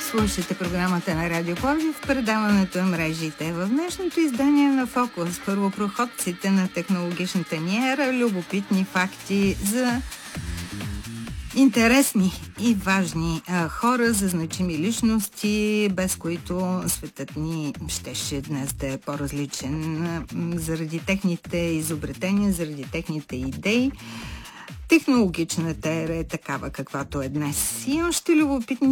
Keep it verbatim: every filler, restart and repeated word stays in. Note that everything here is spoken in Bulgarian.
Слушате програмата на Радио Пловдив, предаването е Мрежите. В днешното издание на Фокус първопроходците на технологичната ни ера, любопитни факти за интересни и важни а, хора, за значими личности, без които светът ни щеше днес да е по-различен а, заради техните изобретения, заради техните идеи. Технологичната ера е такава, каквато е днес. И още любопитни